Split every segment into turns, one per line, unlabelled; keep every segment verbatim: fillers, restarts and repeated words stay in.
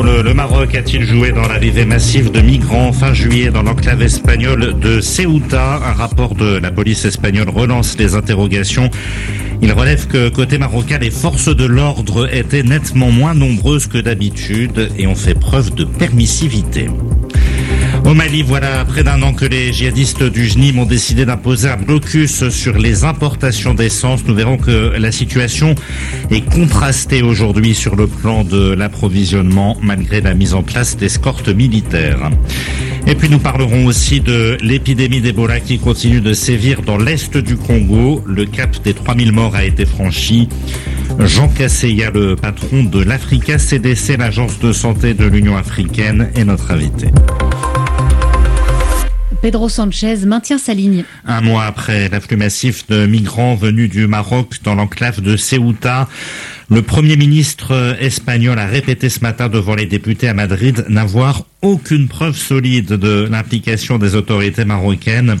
Le, le Maroc a-t-il joué dans l'arrivée massive de migrants fin juillet dans l'enclave espagnole de Ceuta? Un rapport de la police espagnole relance les interrogations. Il relève que côté marocain, les forces de l'ordre étaient nettement moins nombreuses que d'habitude et ont fait preuve de permissivité. Au Mali, voilà près d'un an que les djihadistes du J N I M ont décidé d'imposer un blocus sur les importations d'essence. Nous verrons que la situation est contrastée aujourd'hui sur le plan de l'approvisionnement malgré la mise en place d'escortes militaires. Et puis nous parlerons aussi de l'épidémie d'Ebola qui continue de sévir dans l'est du Congo. Le cap des trois mille morts a été franchi. Jean Casseya, le patron de l'Africa C D C, l'agence de santé de l'Union africaine, est notre invité.
Pedro Sanchez maintient sa ligne.
Un mois après l'afflux massif de migrants venus du Maroc dans l'enclave de Ceuta, le Premier ministre espagnol a répété ce matin devant les députés à Madrid n'avoir aucune preuve solide de l'implication des autorités marocaines.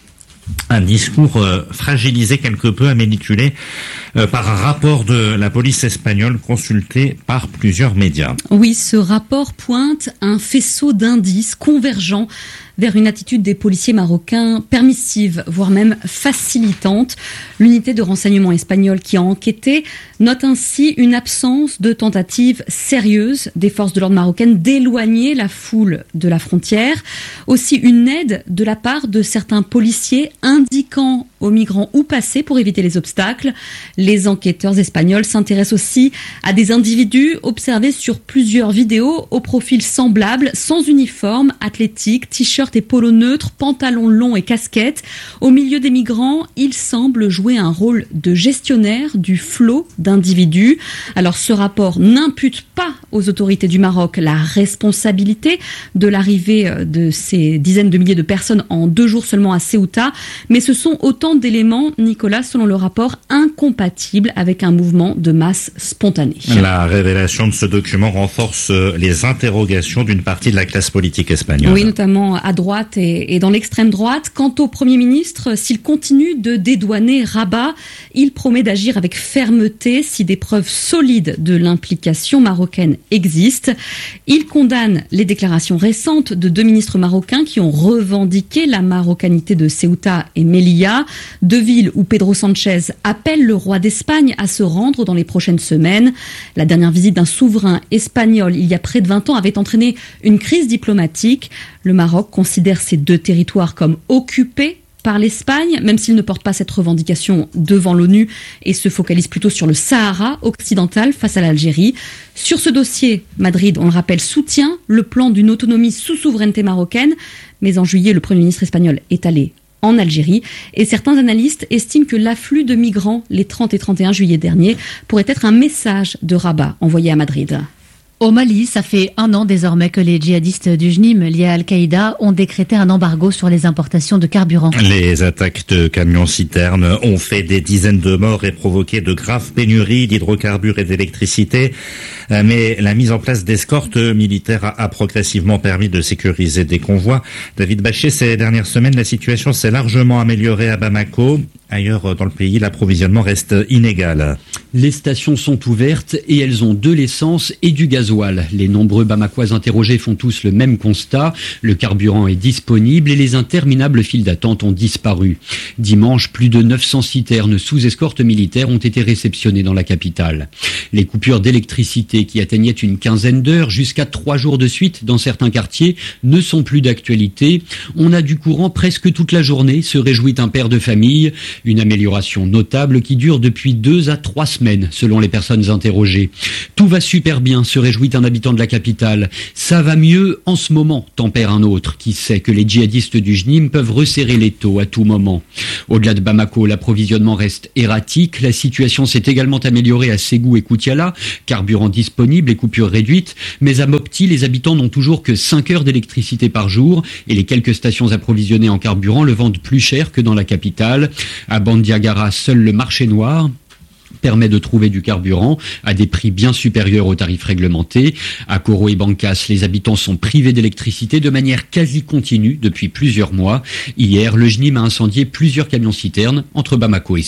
Un discours euh, fragilisé quelque peu, améliculé euh, par un rapport de la police espagnole consulté par plusieurs médias.
Oui, ce rapport pointe un faisceau d'indices convergents vers une attitude des policiers marocains permissive, voire même facilitante. L'unité de renseignement espagnole qui a enquêté note ainsi une absence de tentative sérieuse des forces de l'ordre marocaines d'éloigner la foule de la frontière. Aussi une aide de la part de certains policiers indiquant aux migrants où passer pour éviter les obstacles. Les enquêteurs espagnols s'intéressent aussi à des individus observés sur plusieurs vidéos au profil semblable, sans uniforme, athlétique, t-shirt et polo neutre, pantalon long et casquette. Au milieu des migrants, ils semblent jouer un rôle de gestionnaire du flot d'individus. Alors ce rapport n'impute pas aux autorités du Maroc la responsabilité de l'arrivée de ces dizaines de milliers de personnes en deux jours seulement à Ceuta, mais ce sont autant d'éléments, Nicolas, selon le rapport, incompatibles avec un mouvement de masse spontané.
La révélation de ce document renforce les interrogations d'une partie de la classe politique espagnole.
Oui, notamment à droite et, et dans l'extrême droite. Quant au Premier ministre, s'il continue de dédouaner Rabat, il promet d'agir avec fermeté si des preuves solides de l'implication marocaine existent. Il condamne les déclarations récentes de deux ministres marocains qui ont revendiqué la marocanité de Ceuta et Melilla, deux villes où Pedro Sanchez appelle le roi d'Espagne à se rendre dans les prochaines semaines. La dernière visite d'un souverain espagnol il y a près de vingt ans avait entraîné une crise diplomatique. Le Maroc considère ces deux territoires comme occupés par l'Espagne, même s'il ne porte pas cette revendication devant l'ONU et se focalise plutôt sur le Sahara occidental face à l'Algérie. Sur ce dossier, Madrid, on le rappelle, soutient le plan d'une autonomie sous souveraineté marocaine, mais en juillet, le Premier ministre espagnol est allé en Algérie et certains analystes estiment que l'afflux de migrants les trente et trente et un juillet dernier pourrait être un message de Rabat envoyé à Madrid.
Au Mali, ça fait un an désormais que les djihadistes du J N I M liés à Al-Qaïda ont décrété un embargo sur les importations de carburant.
Les attaques de camions-citernes ont fait des dizaines de morts et provoqué de graves pénuries d'hydrocarbures et d'électricité. Mais la mise en place d'escortes militaires a, a progressivement permis de sécuriser des convois. David Bachet, ces dernières semaines, la situation s'est largement améliorée à Bamako. Ailleurs dans le pays, l'approvisionnement reste inégal.
Les stations sont ouvertes et elles ont de l'essence et du gasoil. Les nombreux Bamakois interrogés font tous le même constat. Le carburant est disponible et les interminables files d'attente ont disparu. Dimanche, plus de neuf cents citernes sous escorte militaire ont été réceptionnées dans la capitale. Les coupures d'électricité qui atteignaient une quinzaine d'heures jusqu'à trois jours de suite dans certains quartiers ne sont plus d'actualité. On a du courant presque toute la journée, se réjouit un père de famille. Une amélioration notable qui dure depuis deux à trois semaines, selon les personnes interrogées. Tout va super bien, se réjouit un habitant de la capitale. Ça va mieux en ce moment, tempère un autre, qui sait que les djihadistes du J N I M peuvent resserrer les taux à tout moment. Au-delà de Bamako, l'approvisionnement reste erratique. La situation s'est également améliorée à Ségou et Koutiala, carburant disponible et coupures réduites. Mais à Mopti, les habitants n'ont toujours que cinq heures d'électricité par jour et les quelques stations approvisionnées en carburant le vendent plus cher que dans la capitale. À Bandiagara, seul le marché noir permet de trouver du carburant à des prix bien supérieurs aux tarifs réglementés. À Koro et Bankas, les habitants sont privés d'électricité de manière quasi continue depuis plusieurs mois. Hier, le J N I M a incendié plusieurs camions-citernes entre Bamako et Ségou.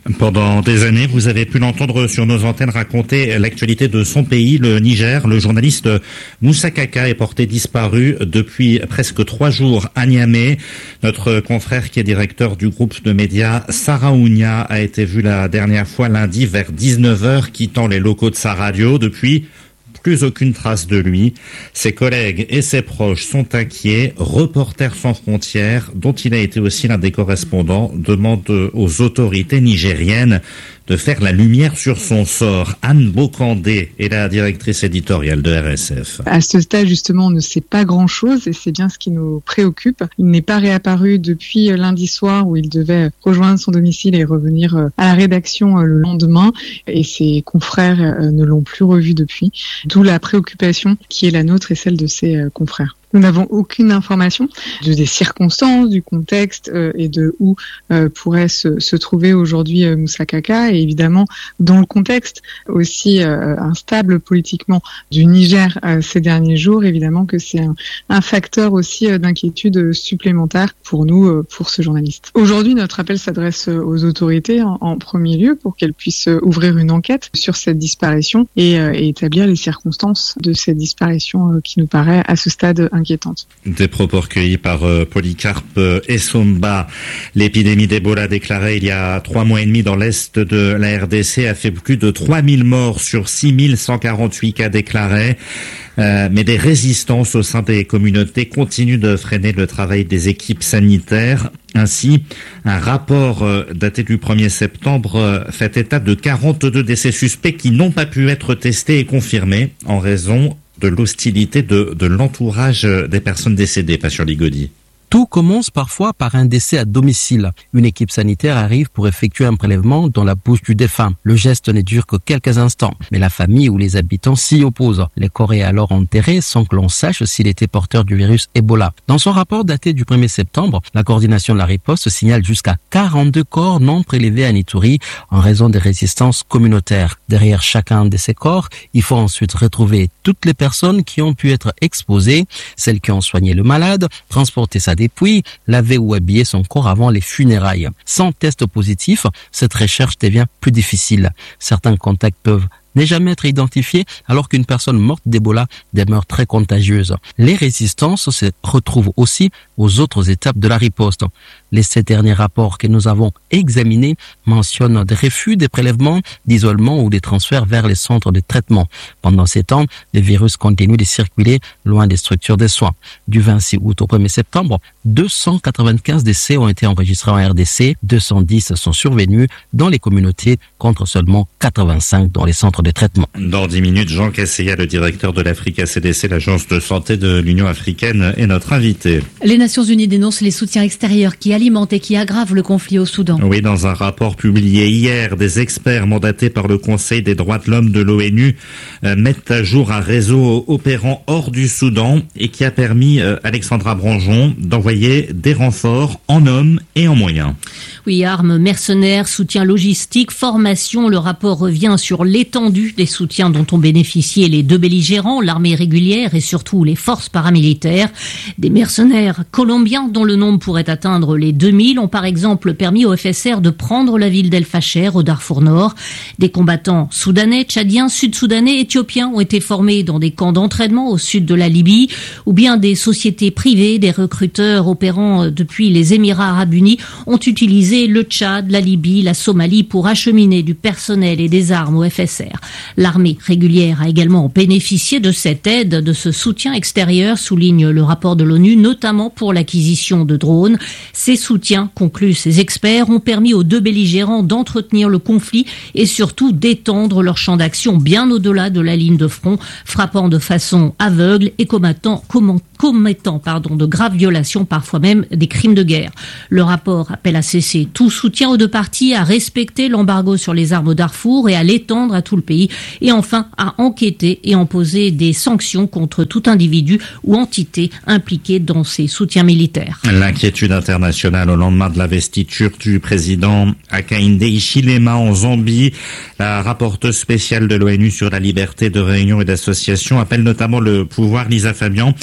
Pendant des années, vous avez pu l'entendre sur nos antennes raconter l'actualité de son pays, le Niger. Le journaliste Moussa Kaka est porté disparu depuis presque trois jours à Niamey. Notre confrère qui est directeur du groupe de médias Saraounia a été vu la dernière fois lundi vers dix-neuf heures quittant les locaux de sa radio. Depuis, plus aucune trace de lui. Ses collègues et ses proches sont inquiets. Reporters sans frontières, dont il a été aussi l'un des correspondants, demande aux autorités nigériennes de faire la lumière sur son sort. Anne Bokandé est la directrice éditoriale de R S F.
À ce stade, justement, on ne sait pas grand-chose et c'est bien ce qui nous préoccupe. Il n'est pas réapparu depuis lundi soir où il devait rejoindre son domicile et revenir à la rédaction le lendemain et ses confrères ne l'ont plus revu depuis. D'où la préoccupation qui est la nôtre et celle de ses confrères. Nous n'avons aucune information de des circonstances, du contexte euh, et de où euh, pourrait se, se trouver aujourd'hui euh, Moussa Kaka. Et évidemment, dans le contexte aussi euh, instable politiquement du Niger euh, ces derniers jours, évidemment que c'est un, un facteur aussi euh, d'inquiétude supplémentaire pour nous, euh, pour ce journaliste. Aujourd'hui, notre appel s'adresse aux autorités en, en premier lieu pour qu'elles puissent ouvrir une enquête sur cette disparition et, euh, et établir les circonstances de cette disparition euh, qui nous paraît à ce stade inquiétante.
Des propos recueillis par euh, Polycarpe Essomba. L'épidémie d'Ebola déclarée il y a trois mois et demi dans l'est de la R D C a fait plus de trois mille morts sur six mille cent quarante-huit cas déclarés. Euh, mais des résistances au sein des communautés continuent de freiner le travail des équipes sanitaires. Ainsi, un rapport euh, daté du premier septembre euh, fait état de quarante-deux décès suspects qui n'ont pas pu être testés et confirmés en raison de l'hostilité de, de l'entourage des personnes décédées, Passion Ligodi.
Tout commence parfois par un décès à domicile. Une équipe sanitaire arrive pour effectuer un prélèvement dans la bouche du défunt. Le geste ne dure que quelques instants, mais la famille ou les habitants s'y opposent. Le corps est alors enterré sans que l'on sache s'il était porteur du virus Ebola. Dans son rapport daté du premier septembre, la coordination de la riposte signale jusqu'à quarante-deux corps non prélevés à Nitouri en raison des résistances communautaires. Derrière chacun de ces corps, il faut ensuite retrouver toutes les personnes qui ont pu être exposées, celles qui ont soigné le malade, transporté sa dépouille, laver ou habiller son corps avant les funérailles. Sans test positif, cette recherche devient plus difficile. Certains contacts peuvent ne jamais être identifiés alors qu'une personne morte d'Ebola demeure très contagieuse. Les résistances se retrouvent aussi aux autres étapes de la riposte. Les sept derniers rapports que nous avons examinés mentionnent des refus, des prélèvements, d'isolement ou des transferts vers les centres de traitement. Pendant ces temps, le virus continue de circuler loin des structures de soins. Du vingt-six août au premier septembre, deux cent quatre-vingt-quinze décès ont été enregistrés en R D C, deux cent dix sont survenus dans les communautés contre seulement quatre-vingt-cinq dans les centres de traitement.
Dans dix minutes, Jean Casseya, le directeur de l'Africa C D C, l'agence de santé de l'Union africaine, est notre invité.
Les Nations Unies dénoncent les soutiens extérieurs qui alimentent et qui aggravent le conflit au Soudan.
Oui, dans un rapport publié hier, des experts mandatés par le Conseil des droits de l'homme de l'ONU euh, mettent à jour un réseau opérant hors du Soudan et qui a permis, euh, Alexandra Branjon, d'envoyer des renforts en hommes et en moyens.
Oui, armes, mercenaires, soutien logistique, formation. Le rapport revient sur l'étendue des soutiens dont ont bénéficié les deux belligérants, l'armée régulière et surtout les forces paramilitaires. Des mercenaires colombiens dont le nombre pourrait atteindre les deux mille ont par exemple permis au F S R de prendre la ville d'El Fasher au Darfour Nord. Des combattants soudanais, tchadiens, sud-soudanais, éthiopiens ont été formés dans des camps d'entraînement au sud de la Libye, ou bien des sociétés privées, des recruteurs opérant depuis les Émirats Arabes Unis ont utilisé le Tchad, la Libye, la Somalie pour acheminer du personnel et des armes au F S R. L'armée régulière a également bénéficié de cette aide, de ce soutien extérieur, souligne le rapport de l'ONU, notamment pour l'acquisition de drones. Ces soutiens, concluent ces experts, ont permis aux deux belligérants d'entretenir le conflit et surtout d'étendre leur champ d'action bien au-delà de la ligne de front, frappant de façon aveugle et commettant, commettant pardon, de graves violations, parfois même des crimes de guerre. Le rapport appelle à cesser tout soutien aux deux parties, à respecter l'embargo sur les armes au Darfour et à l'étendre à tout le pays, et enfin à enquêter et imposer des sanctions contre tout individu ou entité impliquée dans ces soutiens militaires.
L'inquiétude internationale au lendemain de l'investiture du président Hakainde Hichilema en Zambie. La rapporteuse spéciale de l'ONU sur la liberté de réunion et d'association appelle notamment le pouvoir, Lisa Fabian, à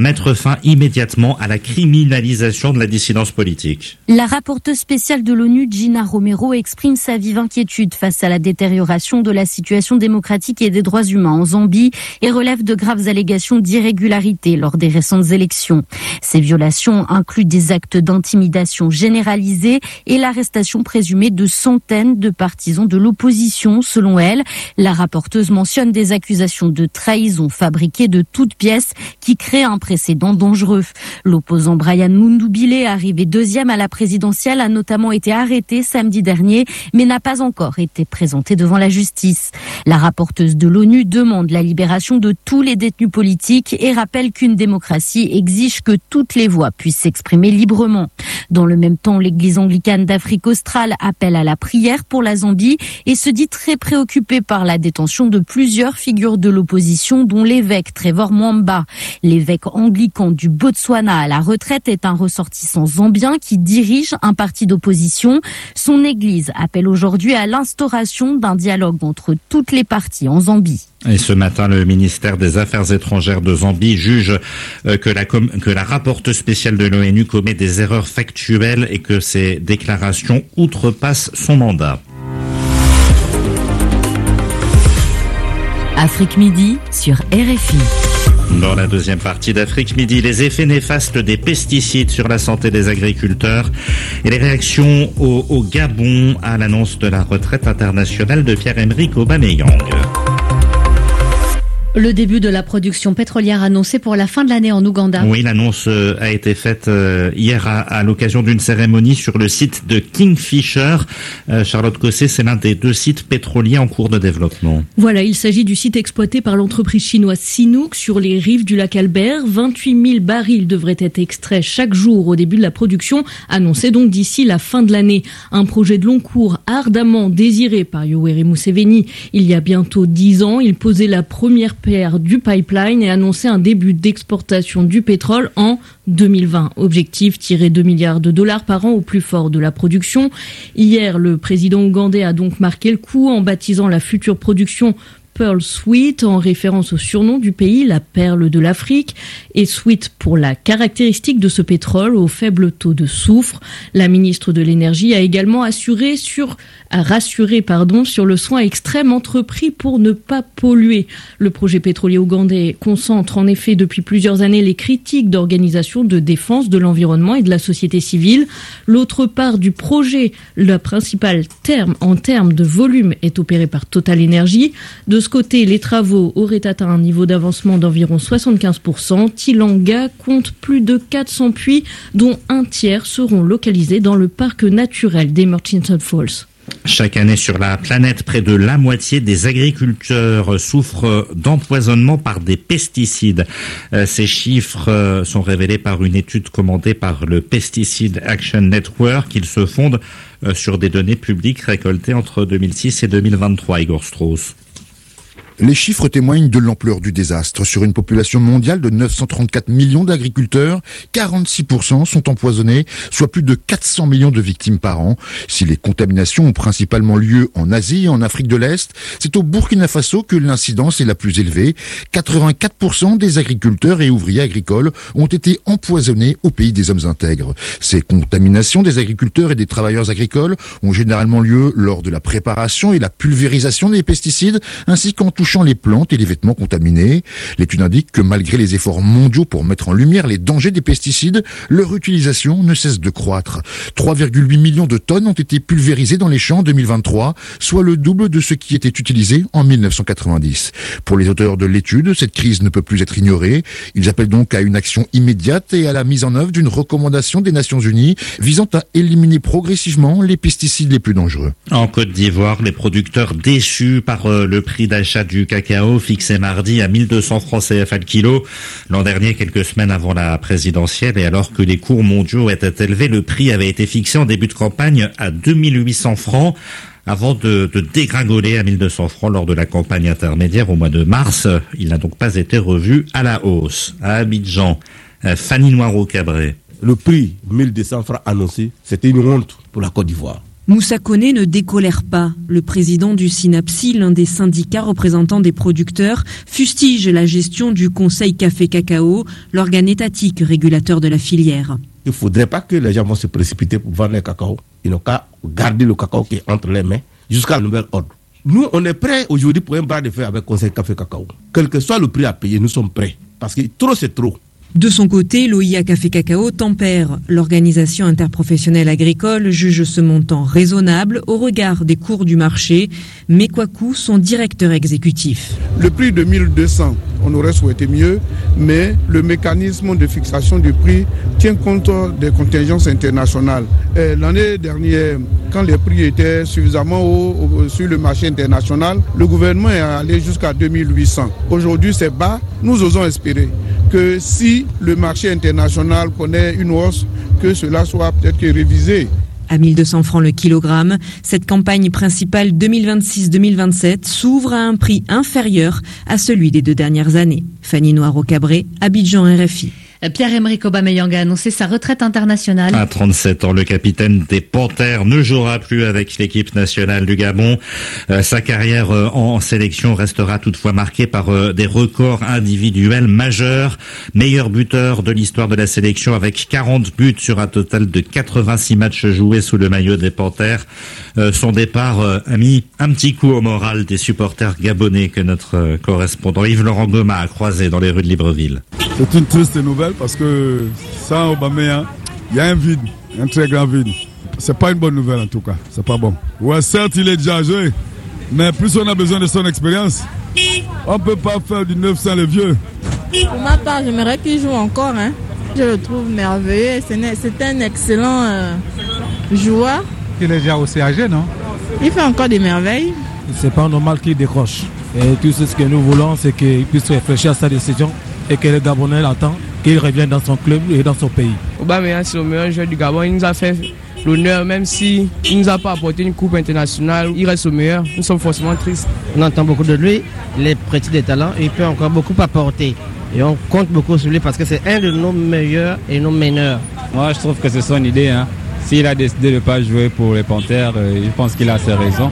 mettre fin immédiatement à la criminalisation de la dissidence politique.
La rapporteuse spéciale de l'ONU, Gina Romero, exprime sa vive inquiétude face à la détérioration de la situation démocratique et des droits humains en Zambie et relève de graves allégations d'irrégularité lors des récentes élections. Ces violations incluent des actes d'intimidation généralisés et l'arrestation présumée de centaines de partisans de l'opposition, selon elle. La rapporteuse mentionne des accusations de trahison fabriquées de toutes pièces qui créent un précédent dangereux. L'opposant Brian Mundubile, arrivé deuxième à la présidentielle, a notamment été arrêté samedi dernier, mais n'a pas encore été présenté devant la justice. La rapporteuse de l'ONU demande la libération de tous les détenus politiques et rappelle qu'une démocratie exige que toutes les voix puissent s'exprimer librement. Dans le même temps, l'église anglicane d'Afrique australe appelle à la prière pour la Zambie et se dit très préoccupée par la détention de plusieurs figures de l'opposition, dont l'évêque Trevor Mwamba. L'évêque anglican du Botswana à la retraite est un ressortissant zambien qui dirige un parti d'opposition. Son église appelle aujourd'hui à l'instauration d'un dialogue entre toutes les parties en Zambie.
Et ce matin, le ministère des Affaires étrangères de Zambie juge que la, com- que la rapporteuse spéciale de l'ONU commet des erreurs factuelles et que ses déclarations outrepassent son mandat.
Afrique Midi sur R F I.
Dans la deuxième partie d'Afrique Midi, les effets néfastes des pesticides sur la santé des agriculteurs et les réactions au, au Gabon à l'annonce de la retraite internationale de Pierre-Emerick Aubameyang.
Le début de la production pétrolière annoncée pour la fin de l'année en Ouganda.
Oui, l'annonce a été faite hier à, à l'occasion d'une cérémonie sur le site de Kingfisher. Euh, Charlotte Cosset, c'est l'un des deux sites pétroliers en cours de développement.
Voilà, il s'agit du site exploité par l'entreprise chinoise Sinopec sur les rives du lac Albert. vingt-huit mille barils devraient être extraits chaque jour au début de la production, annoncée donc d'ici la fin de l'année. Un projet de long cours ardemment désiré par Yoweri Museveni il y a bientôt dix ans. Il posait la première du pipeline et annonçait un début d'exportation du pétrole en deux mille vingt. Objectif, tirer deux milliards de dollars par an au plus fort de la production. Hier, le président ougandais a donc marqué le coup en baptisant la future production Pearl Sweet, en référence au surnom du pays, la perle de l'Afrique, et Sweet pour la caractéristique de ce pétrole au faible taux de soufre. La ministre de l'Énergie a également assuré sur, a rassuré pardon, sur le soin extrême entrepris pour ne pas polluer. Le projet pétrolier ougandais concentre en effet depuis plusieurs années les critiques d'organisations de défense de l'environnement et de la société civile. L'autre part du projet, le principal terme en termes de volume, est opéré par Total Energy. De ce côté, les travaux auraient atteint un niveau d'avancement d'environ soixante-quinze pour cent. Tilanga compte plus de quatre cents puits, dont un tiers seront localisés dans le parc naturel des Murchison Falls.
Chaque année sur la planète, près de la moitié des agriculteurs souffrent d'empoisonnement par des pesticides. Ces chiffres sont révélés par une étude commandée par le Pesticide Action Network. Ils se fondent sur des données publiques récoltées entre deux mille six et deux mille vingt-trois, Igor Strauss.
Les chiffres témoignent de l'ampleur du désastre. Sur une population mondiale de neuf cent trente-quatre millions d'agriculteurs, quarante-six pour cent sont empoisonnés, soit plus de quatre cents millions de victimes par an. Si les contaminations ont principalement lieu en Asie et en Afrique de l'Est, c'est au Burkina Faso que l'incidence est la plus élevée. quatre-vingt-quatre pour cent des agriculteurs et ouvriers agricoles ont été empoisonnés au pays des hommes intègres. Ces contaminations des agriculteurs et des travailleurs agricoles ont généralement lieu lors de la préparation et la pulvérisation des pesticides, ainsi qu'en touchant les plantes et les vêtements contaminés. L'étude indique que malgré les efforts mondiaux pour mettre en lumière les dangers des pesticides, leur utilisation ne cesse de croître. trois virgule huit millions de tonnes ont été pulvérisées dans les champs en deux mille vingt-trois, soit le double de ce qui était utilisé en mille neuf cent quatre-vingt-dix. Pour les auteurs de l'étude, cette crise ne peut plus être ignorée. Ils appellent donc à une action immédiate et à la mise en œuvre d'une recommandation des Nations Unies visant à éliminer progressivement les pesticides les plus dangereux.
En Côte d'Ivoire, les producteurs déçus par euh, le prix d'achat du cacao fixé mardi à mille deux cents francs C F A le kilo. L'an dernier, quelques semaines avant la présidentielle, et alors que les cours mondiaux étaient élevés, le prix avait été fixé en début de campagne à deux mille huit cents francs. Avant de, de dégringoler à mille deux cents francs lors de la campagne intermédiaire au mois de mars. Il n'a donc pas été revu à la hausse. À Abidjan, Fanny Noireau-Cabré.
Le prix mille deux cents francs annoncé, c'était une honte pour la Côte d'Ivoire. Moussa Koné ne décolère pas. Le président du SYNAPSI, l'un des syndicats représentants des producteurs, fustige la gestion du Conseil Café-Cacao, l'organe étatique régulateur de la filière.
Il ne faudrait pas que les gens vont se précipiter pour vendre le cacao. Ils n'ont qu'à garder le cacao qui est entre les mains jusqu'à nouvel ordre. Nous, on est prêts aujourd'hui pour un bras de fer avec le Conseil Café-Cacao. Quel que soit le prix à payer, nous sommes prêts. Parce que trop, c'est trop.
De son côté, l'O I A Café Cacao tempère. L'organisation interprofessionnelle agricole juge ce montant raisonnable au regard des cours du marché. Mekwaku, son directeur exécutif.
Le prix de mille deux cents, on aurait souhaité mieux, mais le mécanisme de fixation du prix tient compte des contingences internationales. Et l'année dernière, quand les prix étaient suffisamment hauts sur le marché international, le gouvernement est allé jusqu'à deux mille huit cents. Aujourd'hui, c'est bas. Nous osons espérer que si le marché international connaît une hausse, que cela soit peut-être révisé.
À mille deux cents francs le kilogramme, cette campagne principale deux mille vingt-six deux mille vingt-sept s'ouvre à un prix inférieur à celui des deux dernières années. Fanny Noiro-Cabré, Abidjan, R F I.
Pierre-Emerick Aubameyang a annoncé sa retraite internationale.
À trente-sept ans, le capitaine des Panthères ne jouera plus avec l'équipe nationale du Gabon. Euh, sa carrière euh, en sélection restera toutefois marquée par euh, des records individuels majeurs. Meilleur buteur de l'histoire de la sélection avec quarante buts sur un total de quatre-vingt-six matchs joués sous le maillot des Panthères. Euh, son départ euh, a mis un petit coup au moral des supporters gabonais que notre euh, correspondant Yves-Laurent Goma a croisé dans les rues de Libreville.
C'est une triste nouvelle parce que sans Aubameyang, il y a un vide, un très grand vide. C'est pas une bonne nouvelle en tout cas, c'est pas bon. Ouais, certes, il est déjà âgé, mais plus on a besoin de son expérience, on peut pas faire du neuf sans le vieux.
Pour ma part, j'aimerais qu'il joue encore. Hein. Je le trouve merveilleux, c'est un excellent euh, joueur.
Il est déjà aussi âgé, non?
Il fait encore des merveilles.
C'est pas normal qu'il décroche. Et tout ce que nous voulons, c'est qu'il puisse réfléchir à sa décision et que le Gabonais l'attend, qu'il revienne dans son club et dans son pays.
Aubameyang, c'est le meilleur joueur du Gabon. Il nous a fait l'honneur, même s'il ne nous a pas apporté une coupe internationale. Il reste au meilleur. Nous sommes forcément tristes.
On entend beaucoup de lui, il est petit de talent et il peut encore beaucoup apporter. Et on compte beaucoup sur lui parce que c'est un de nos meilleurs et nos meneurs.
Moi, je trouve que c'est son idée. Hein. S'il a décidé de ne pas jouer pour les Panthères, euh, je pense qu'il a ses raisons.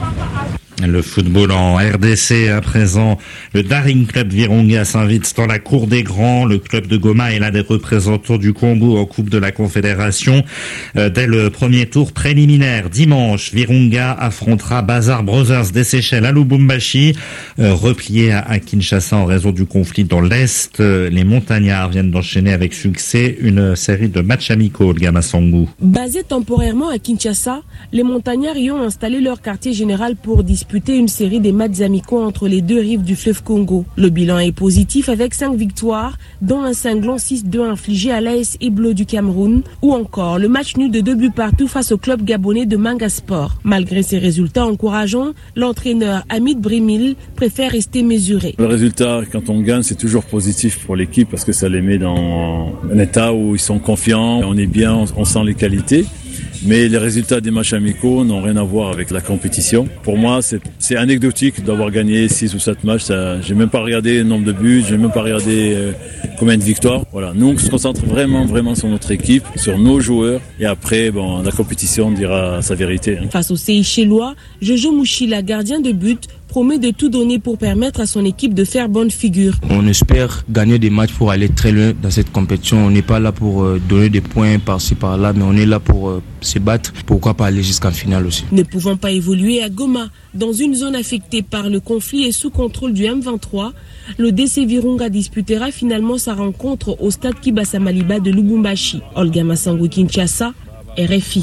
Le football en R D C à présent. Le Daring Club Virunga s'invite dans la cour des grands. Le club de Goma est l'un des représentants du Congo en Coupe de la Confédération. Euh, dès le premier tour préliminaire, dimanche, Virunga affrontera Bazar Brothers des Seychelles à Lubumbashi. Euh, replié à, à Kinshasa en raison du conflit dans l'Est, euh, les montagnards viennent d'enchaîner avec succès une série de matchs amicaux de Gamasangu.
Basés temporairement à Kinshasa, les montagnards y ont installé leur quartier général pour disputer une série des matchs amicaux entre les deux rives du fleuve Congo. Le bilan est positif avec cinq victoires, dont un cinglant six deux infligé à l'A S Iblo du Cameroun, ou encore le match nul de deux buts partout face au club gabonais de Manga Sport. Malgré ces résultats encourageants, l'entraîneur Hamid Brimil préfère rester mesuré.
Le résultat, quand on gagne, c'est toujours positif pour l'équipe parce que ça les met dans un état où ils sont confiants, on est bien, on sent les qualités. Mais les résultats des matchs amicaux n'ont rien à voir avec la compétition. Pour moi, c'est, c'est anecdotique d'avoir gagné six ou sept matchs. Ça, j'ai même pas regardé le nombre de buts, j'ai même pas regardé euh, combien de victoires. Voilà. Nous, on se concentre vraiment, vraiment sur notre équipe, sur nos joueurs. Et après, bon, la compétition dira sa vérité. Hein.
Face aux Seychellois, Jojo Mouchila, gardien de but, promet de tout donner pour permettre à son équipe de faire bonne figure.
On espère gagner des matchs pour aller très loin dans cette compétition. On n'est pas là pour euh, donner des points par-ci par-là, mais on est là pour euh, se battre. Pourquoi pas aller jusqu'en finale aussi.
Ne pouvant pas évoluer à Goma, dans une zone affectée par le conflit et sous contrôle du M vingt-trois, le D C Virunga disputera finalement sa rencontre au stade Kibasa Maliba de Lubumbashi. Olga Masangu, Kinshasa, R F I.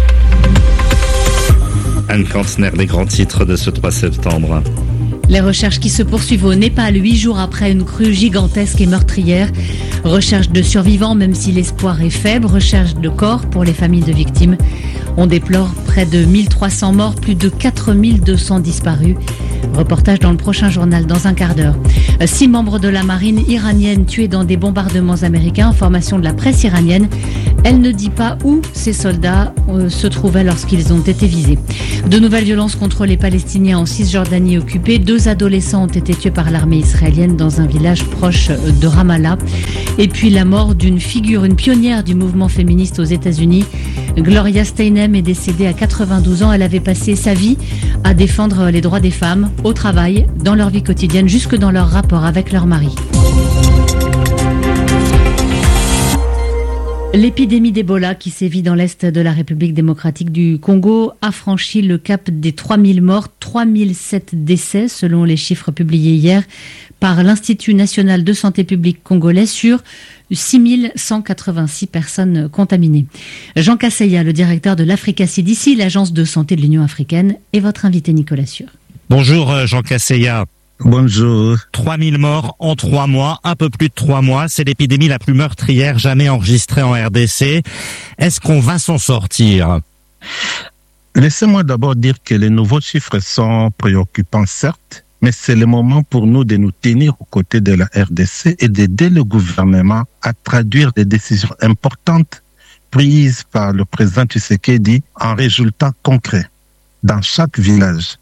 Anne Kantner, les grands titres de ce trois septembre.
Les recherches qui se poursuivent au Népal, huit jours après une crue gigantesque et meurtrière. Recherche de survivants, même si l'espoir est faible. Recherche de corps pour les familles de victimes. On déplore près de mille trois cents morts, plus de quatre mille deux cents disparus. Reportage dans le prochain journal dans un quart d'heure. Six membres de la marine iranienne tués dans des bombardements américains. Information de la presse iranienne. Elle ne dit pas où ces soldats euh, se trouvaient lorsqu'ils ont été visés. De nouvelles violences contre les Palestiniens en Cisjordanie occupée. Deux adolescents ont été tués par l'armée israélienne dans un village proche de Ramallah. Et puis la mort d'une figure, une pionnière du mouvement féministe aux États-Unis. Gloria Steinem est décédée à quatre-vingt-douze ans. Elle avait passé sa vie à défendre les droits des femmes au travail, dans leur vie quotidienne, jusque dans leur rapport avec leur mari. L'épidémie d'Ebola qui sévit dans l'est de la République démocratique du Congo a franchi le cap des trois mille morts, trois mille sept décès selon les chiffres publiés hier par l'Institut national de santé publique congolais sur six mille cent quatre-vingt-six personnes contaminées. Jean Casseya, le directeur de l'Africa C D C, l'agence de santé de l'Union africaine, est votre invité Nicolas Sûr.
Bonjour Jean Casseya.
Bonjour.
trois mille morts en trois mois, un peu plus de trois mois. C'est l'épidémie la plus meurtrière jamais enregistrée en R D C. Est-ce qu'on va s'en sortir?
Laissez-moi d'abord dire que les nouveaux chiffres sont préoccupants, certes, mais c'est le moment pour nous de nous tenir aux côtés de la R D C et d'aider le gouvernement à traduire des décisions importantes prises par le président Tshisekedi en résultats concrets dans chaque village.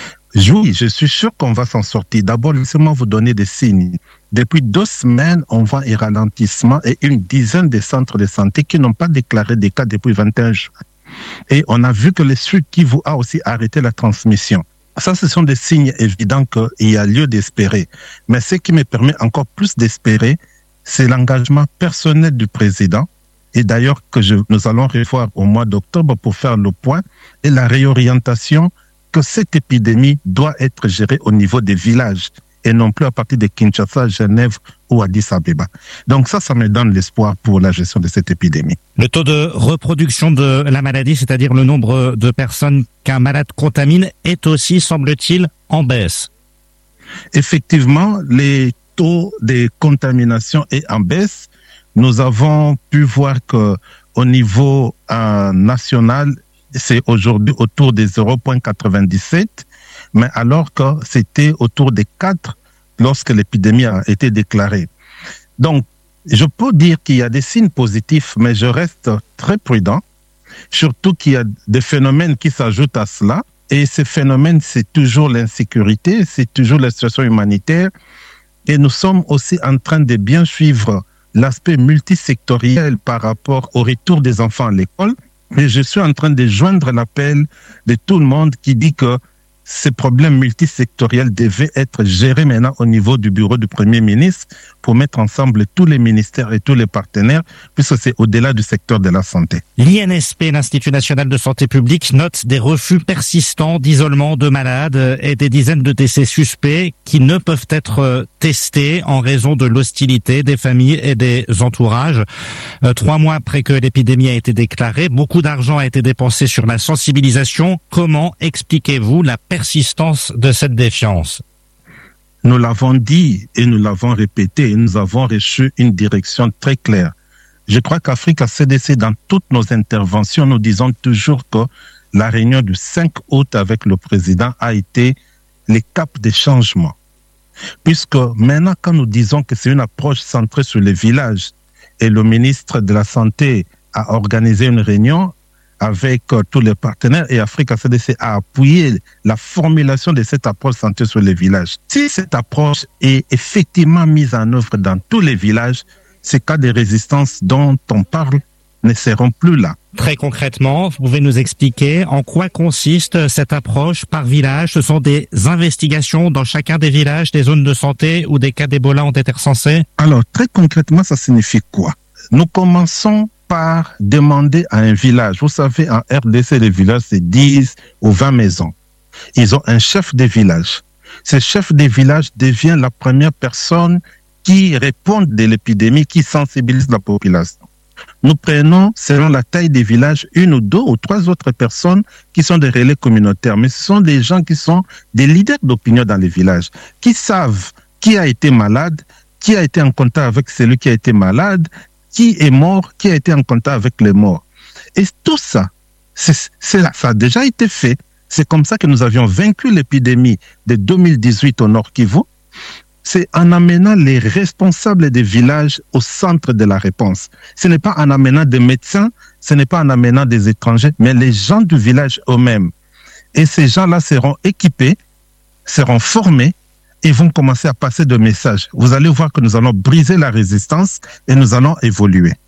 Oui, je suis sûr qu'on va s'en sortir. D'abord, laissez-moi vous donner des signes. Depuis deux semaines, on voit un ralentissement et une dizaine de centres de santé qui n'ont pas déclaré des cas depuis vingt et un juin. Et on a vu que le Sud Kivu a aussi arrêté la transmission. Ça, ce sont des signes évidents qu'il y a lieu d'espérer. Mais ce qui me permet encore plus d'espérer, c'est l'engagement personnel du président. Et d'ailleurs, que je, nous allons revoir au mois d'octobre pour faire le point et la réorientation que cette épidémie doit être gérée au niveau des villages et non plus à partir de Kinshasa, Genève ou Addis Abeba. Donc ça, ça me donne l'espoir pour la gestion de cette épidémie.
Le taux de reproduction de la maladie, c'est-à-dire le nombre de personnes qu'un malade contamine, est aussi, semble-t-il, en baisse.
Effectivement, les taux de contamination est en baisse. Nous avons pu voir que au niveau euh, national, c'est aujourd'hui autour des zéro virgule quatre-vingt-dix-sept, mais alors que c'était autour des quatre lorsque l'épidémie a été déclarée. Donc, je peux dire qu'il y a des signes positifs, mais je reste très prudent, surtout qu'il y a des phénomènes qui s'ajoutent à cela, et ces phénomènes, c'est toujours l'insécurité, c'est toujours la situation humanitaire, et nous sommes aussi en train de bien suivre l'aspect multisectoriel par rapport au retour des enfants à l'école. Mais je suis en train de joindre l'appel de tout le monde qui dit que ces problèmes multisectoriels devaient être gérés maintenant au niveau du bureau du Premier ministre pour mettre ensemble tous les ministères et tous les partenaires, puisque c'est au-delà du secteur de la santé.
L'I N S P, l'Institut national de santé publique, note des refus persistants d'isolement de malades et des dizaines de décès suspects qui ne peuvent être testés en raison de l'hostilité des familles et des entourages. Euh, trois mois après que l'épidémie a été déclarée, beaucoup d'argent a été dépensé sur la sensibilisation. Comment expliquez-vous la persistance de cette défiance?
Nous l'avons dit et nous l'avons répété et nous avons reçu une direction très claire. Je crois qu'Africa C D C, dans toutes nos interventions, nous disons toujours que la réunion du cinq août avec le président a été le cap des changements. Puisque maintenant, quand nous disons que c'est une approche centrée sur les villages et le ministre de la Santé a organisé une réunion avec euh, tous les partenaires et Africa C D C a appuyé la formulation de cette approche centrée sur les villages. Si cette approche est effectivement mise en œuvre dans tous les villages, ces cas de résistance dont on parle ne seront plus là.
Très concrètement, vous pouvez nous expliquer en quoi consiste cette approche par village? Ce sont des investigations dans chacun des villages, des zones de santé où des cas d'Ebola ont été recensés?
Alors, très concrètement, ça signifie quoi? Nous commençons par demander à un village. Vous savez, en R D C, les villages, c'est dix ou vingt maisons. Ils ont un chef de village. Ce chef de village devient la première personne qui répond de l'épidémie, qui sensibilise la population. Nous prenons, selon la taille des villages, une ou deux ou trois autres personnes qui sont des relais communautaires. Mais ce sont des gens qui sont des leaders d'opinion dans les villages, qui savent qui a été malade, qui a été en contact avec celui qui a été malade, qui est mort, qui a été en contact avec les morts. Et tout ça, c'est, c'est là, ça a déjà été fait. C'est comme ça que nous avions vaincu l'épidémie de deux mille dix-huit au Nord Kivu. C'est en amenant les responsables des villages au centre de la réponse. Ce n'est pas en amenant des médecins, ce n'est pas en amenant des étrangers, mais les gens du village eux-mêmes. Et ces gens-là seront équipés, seront formés, et vont commencer à passer de messages. Vous allez voir que nous allons briser la résistance et nous allons évoluer.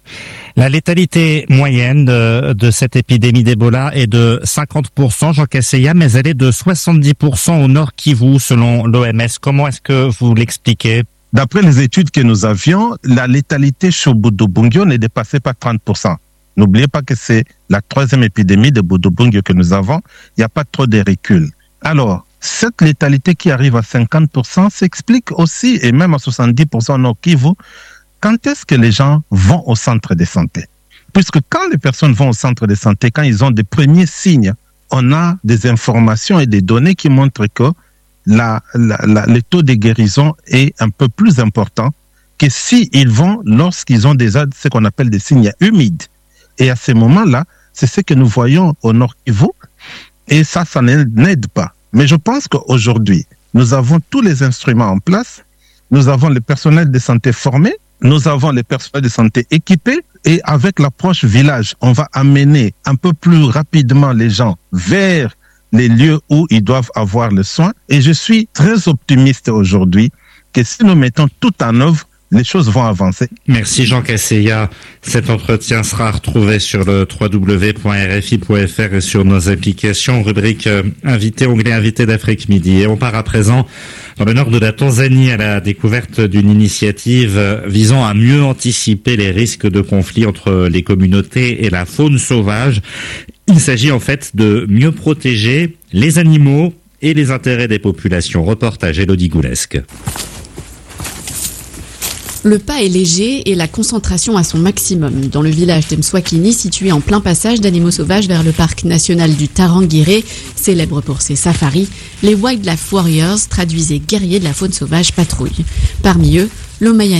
La létalité moyenne de, de cette épidémie d'Ebola est de cinquante pour cent, Jean Kaseya, mais elle est de soixante-dix pour cent au Nord Kivu, selon l'O M S. Comment est-ce que vous l'expliquez?
D'après les études que nous avions, la létalité chez Bundo-Bungyo ne dépassait pas trente pour cent. N'oubliez pas que c'est la troisième épidémie de Bundo-Bungyo que nous avons. Il n'y a pas trop de recul. Alors, cette létalité qui arrive à cinquante pour cent s'explique aussi, et même à soixante-dix pour cent au Nord Kivu, quand est-ce que les gens vont au centre de santé? Puisque quand les personnes vont au centre de santé, quand ils ont des premiers signes, on a des informations et des données qui montrent que la, la, la, le taux de guérison est un peu plus important que s'ils vont lorsqu'ils ont déjà ce qu'on appelle des signes humides. Et à ce moment-là, c'est ce que nous voyons au Nord Kivu, et ça, ça n'aide pas. Mais je pense qu'aujourd'hui, nous avons tous les instruments en place, nous avons le personnel de santé formé, nous avons les personnels de santé équipés, et avec l'approche village, on va amener un peu plus rapidement les gens vers les lieux où ils doivent avoir le soin. Et je suis très optimiste aujourd'hui que si nous mettons tout en œuvre, les choses vont avancer.
Merci Jean Kaseya. Cet entretien sera retrouvé sur le w w w point r f i point f r et sur nos applications, rubrique euh, invité anglais, invité d'Afrique Midi. Et on part à présent dans le nord de la Tanzanie à la découverte d'une initiative visant à mieux anticiper les risques de conflit entre les communautés et la faune sauvage. Il s'agit en fait de mieux protéger les animaux et les intérêts des populations. Reportage Élodie Goulesque.
Le pas est léger et la concentration à son maximum. Dans le village d'Emswakini, situé en plein passage d'animaux sauvages vers le parc national du Tarangire, célèbre pour ses safaris, les Wildlife Warriors, traduisés guerriers de la faune sauvage, patrouillent. Parmi eux, l'Omayani.